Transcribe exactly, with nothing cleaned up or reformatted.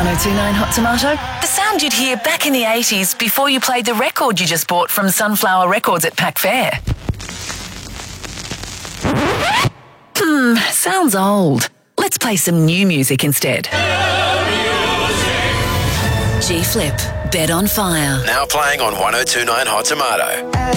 one oh two point nine Hot Tomato. The sound you'd hear back in the eighties before you played the record you just bought from Sunflower Records at Pack Fair. Hmm, sounds old. Let's play some new music instead. G-Flip, Bed on Fire. Now playing on one oh two point nine Hot Tomato.